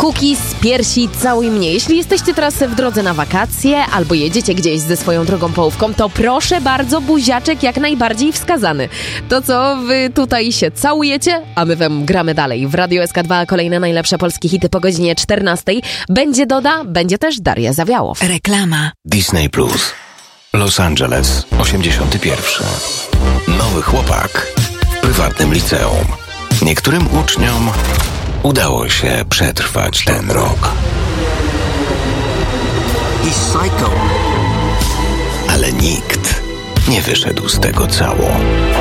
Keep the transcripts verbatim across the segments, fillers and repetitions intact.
Cookies, piersi, całuj mnie. Jeśli jesteście teraz w drodze na wakacje albo jedziecie gdzieś ze swoją drugą połówką, to proszę bardzo, buziaczek jak najbardziej wskazany. To co, wy tutaj się całujecie, a my wam gramy dalej. W Radio S K dwa kolejne najlepsze polskie hity po godzinie czternastej. Będzie Doda, będzie też Daria Zawiałow. Reklama. Disney Plus. Los Angeles, osiemdziesiąty pierwszy. Nowy chłopak w prywatnym liceum. Niektórym uczniom udało się przetrwać ten rok. Ale nikt nie wyszedł z tego cało.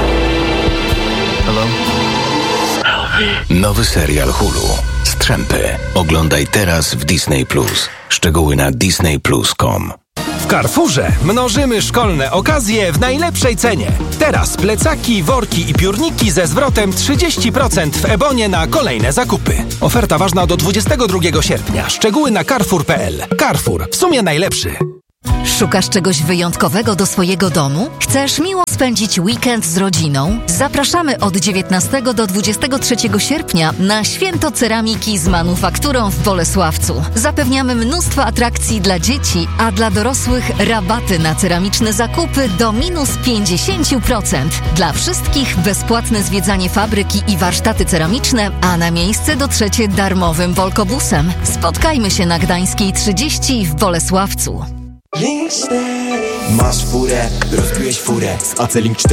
Nowy serial Hulu. Strzępy. Oglądaj teraz w Disney Plus. Szczegóły na disney plus kropka com. W Carrefourze mnożymy szkolne okazje w najlepszej cenie. Teraz plecaki, worki i piórniki ze zwrotem trzydzieści procent w Ebonie na kolejne zakupy. Oferta ważna do dwudziestego drugiego sierpnia. Szczegóły na carrefour kropka p l. Carrefour. W sumie najlepszy. Szukasz czegoś wyjątkowego do swojego domu? Chcesz miło spędzić weekend z rodziną? Zapraszamy od dziewiętnastego do dwudziestego trzeciego sierpnia na Święto Ceramiki z Manufakturą w Bolesławcu. Zapewniamy mnóstwo atrakcji dla dzieci, a dla dorosłych rabaty na ceramiczne zakupy do minus pięćdziesiąt procent. Dla wszystkich bezpłatne zwiedzanie fabryki i warsztaty ceramiczne, a na miejsce dotrzecie darmowym Volkobusem. Spotkajmy się na Gdańskiej trzydzieści w Bolesławcu. Masz furę, rozbiłeś furę z Acelink cztery.